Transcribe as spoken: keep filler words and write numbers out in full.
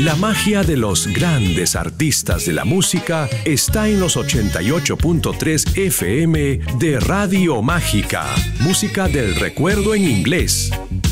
La magia de los grandes artistas de la música está en los ochenta y ocho punto tres F M de Radio Mágica. Música del recuerdo en inglés.